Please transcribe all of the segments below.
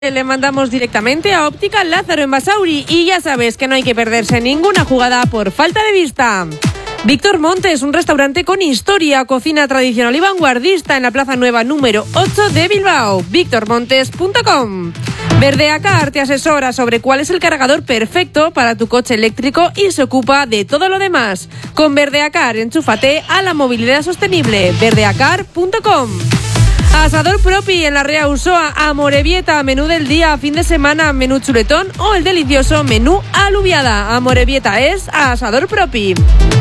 Le mandamos directamente a Óptica Lázaro en Basauri y ya sabes que no hay que perderse ninguna jugada por falta de vista. Víctor Montes, un restaurante con historia, cocina tradicional y vanguardista en la Plaza Nueva número 8 de Bilbao. VictorMontes.com. Verdeacar te asesora sobre cuál es el cargador perfecto para tu coche eléctrico y se ocupa de todo lo demás. Con Verdeacar, enchúfate a la movilidad sostenible. Verdeacar.com. Asador Propi en la Rea Usoa, Amorebieta, menú del día, fin de semana, menú chuletón o el delicioso menú alubiada. Amorebieta es Asador Propi.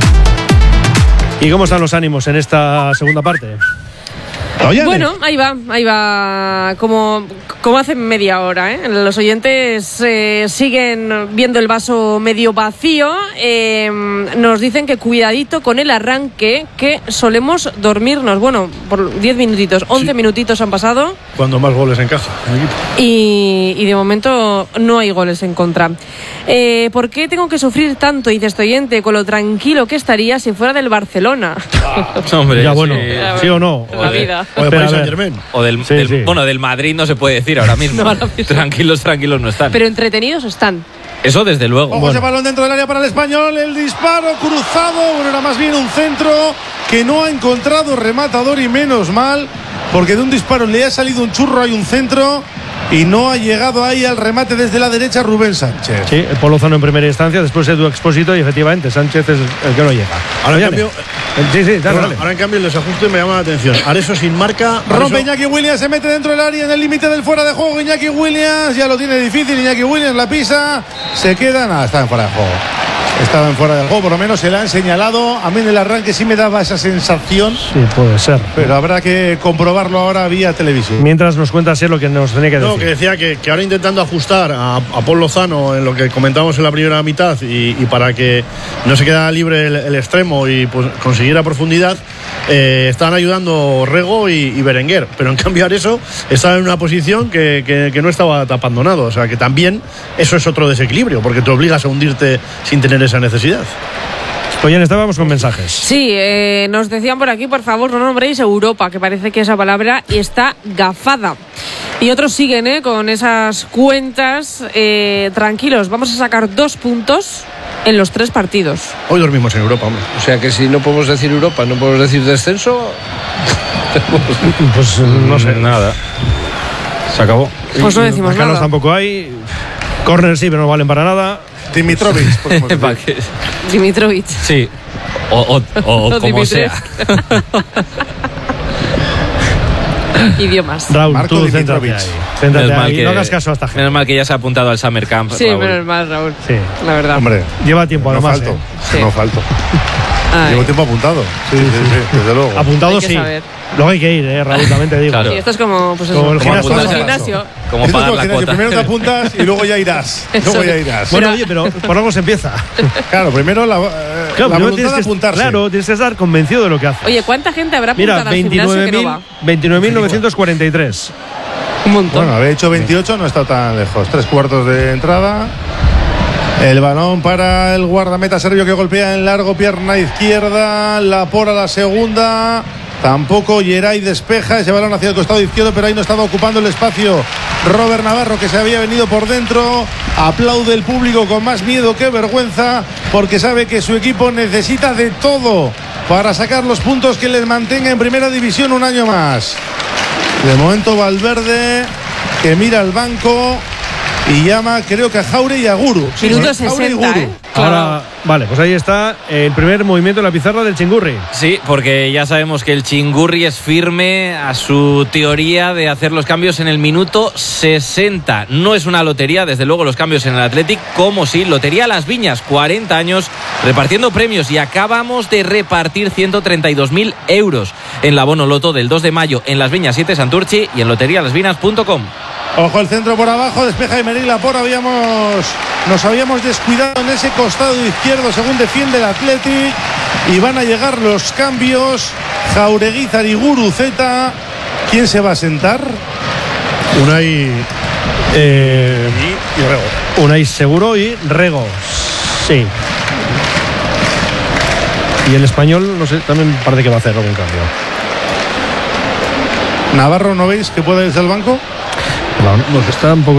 ¿Y cómo están los ánimos en esta segunda parte? Bueno, ahí va, como hace media hora, ¿eh? Los oyentes siguen viendo el vaso medio vacío. Nos dicen que cuidadito con el arranque, que solemos dormirnos. Bueno, por 10 minutitos, 11 minutitos han pasado. Cuando más goles encaja el equipo. Y de momento no hay goles en contra. ¿Por qué tengo que sufrir tanto, dice este oyente, con lo tranquilo que estaría si fuera del Barcelona? Hombre, ya bueno, sí o no. La vida. O del Paris Saint-Germain. O del bueno, del Madrid no se puede decir ahora mismo. No, ahora mismo. Tranquilos no están. Pero entretenidos están. Eso desde luego. Ojo, ese balón dentro del área para el Español. El disparo cruzado. Bueno, era más bien un centro que no ha encontrado rematador y menos mal, porque de un disparo le ha salido un churro, hay un centro y no ha llegado ahí al remate desde la derecha Rubén Sánchez. Sí, el Polozano en primera instancia, después Edu Expósito y efectivamente Sánchez es el que no llega. Ahora en cambio, dale. Ahora en cambio el desajuste me llama la atención. Areso sin marca. Rompe Iñaki Williams, se mete dentro del área en el límite del fuera de juego. Iñaki Williams ya lo tiene difícil. Iñaki Williams la pisa, se queda. Nada, está en fuera de juego. Estaba en fuera del juego, por lo menos se le han señalado. A mí en el arranque sí me daba esa sensación. Sí, puede ser. Pero habrá que comprobarlo ahora vía televisión. Mientras nos cuentas lo que nos tenía que decir. No, que decía que ahora intentando ajustar a Paul Lozano en lo que comentábamos en la primera mitad y para que no se quedara libre el extremo y pues consiguiera profundidad, estaban ayudando Rego y Berenguer. Pero en cambio Areso estaba en una posición que no estaba tapando nada. O sea que también eso es otro desequilibrio, porque te obligas a hundirte sin tener esa necesidad. Oye, estábamos con mensajes. Sí, nos decían por aquí, por favor, no nombréis Europa, que parece que esa palabra está gafada. Y otros siguen con esas cuentas. Tranquilos, vamos a sacar 2 puntos en los 3 partidos. Hoy dormimos en Europa, hombre. O sea que si no podemos decir Europa, no podemos decir descenso. Pues no sé. Nada. Se acabó. Pues no decimos Carlos nada. tampoco hay. Corner sí, pero no valen para nada. Dimitrovic. Dimitrovic. Sí. O como sea. Idiomas. Raúl, Marco tú Dimitrovic. Céntrate ahí. No hagas caso a esta gente. Menos mal que ya se ha apuntado al Summer Camp. Sí, Raúl. menos mal, Raúl. Sí. La verdad. Hombre, Lleva tiempo no además. falto. Sí. No falto. Ay. Llevo tiempo apuntado. Sí, desde luego. Apuntado Hay que sí. saber. Luego hay que ir, Raúl, también te digo. Claro. Sí, esto es como, pues Como eso, el gimnasio. como el Como gimnasio. Como Esto es pagar como la el gimnasio. cuota. Primero te apuntas y luego ya irás. Bueno, oye, pero por algo se empieza. Claro, primero la Claro, primero voluntad de apuntarse. Claro, tienes que estar convencido de lo que haces. Oye, ¿cuánta gente habrá Mira, apuntado al gimnasio que no va? 29.943. Un montón. Bueno, había hecho 28, no está tan lejos. 3/4 de entrada. El balón para el guardameta serbio que golpea en largo, pierna izquierda. La Pora la segunda. Tampoco Geray despeja ese balón hacia el costado izquierdo, pero ahí no estaba ocupando el espacio Robert Navarro, que se había venido por dentro. Aplaude el público con más miedo que vergüenza, porque sabe que su equipo necesita de todo para sacar los puntos que les mantenga en primera división un año más. De momento Valverde, que mira al banco y llama, creo que a Jauregui y a Guru. Minuto Sí, Jauregui y 60, Guru. ¿eh? Claro. Ahora, vale, pues ahí está el primer movimiento de la pizarra del Chingurri. Sí, porque ya sabemos que el Chingurri es firme a su teoría de hacer los cambios en el minuto 60. No es una lotería, desde luego, los cambios en el Athletic, como si Lotería Las Viñas, 40 años repartiendo premios, y acabamos de repartir 132.000 euros en la Bono Loto del 2 de mayo en Las Viñas 7 Santurchi y en loterialasvinas.com. Ojo el centro por abajo, despeja Emery Laporte. Nos habíamos descuidado en ese costado izquierdo según defiende el Athletic. Y van a llegar los cambios. Jauregui, Zariguru, Zeta. ¿Quién se va a sentar? Unai y Rego. Unai seguro y Rego. Sí. Y el Español, no sé, también parece que va a hacer algún cambio. Navarro, ¿no veis que puede irse al banco? No, está un poco